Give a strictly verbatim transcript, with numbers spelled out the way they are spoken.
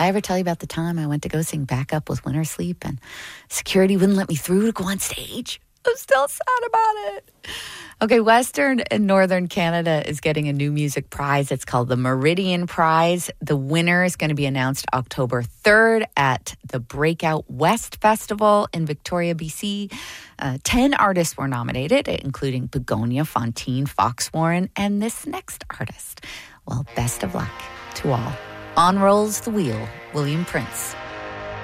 I ever tell you about the time I went to go sing backup with Winter Sleep and security wouldn't let me through to go on stage? I'm still sad about it. Okay, Western and Northern Canada is getting a new music prize. It's called the Meridian Prize. The winner is going to be announced October third at the Breakout West Festival in Victoria, B C. Uh, Ten artists were nominated, including Begonia, Fontaine, Foxwarren, and this next artist. Well, best of luck to all. On rolls the wheel, William Prince.